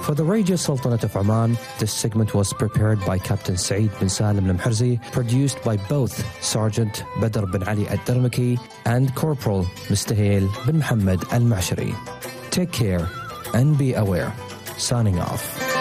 For the Radio Sultanate of Oman, this segment was prepared by Captain Saeed bin Salim al-Mharzi, produced by both Sergeant Badr bin Ali al-Darmaki and Corporal Mustahil bin Muhammad al-Mashri. Take care and be aware. Signing off.